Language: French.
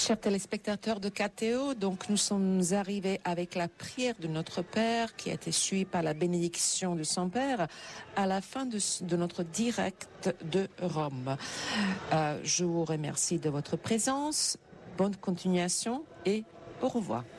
Chers téléspectateurs de KTO, donc nous sommes arrivés avec la prière de notre Père qui a été suivie par la bénédiction de son Père à la fin de notre direct de Rome. Je vous remercie de votre présence, bonne continuation et au revoir.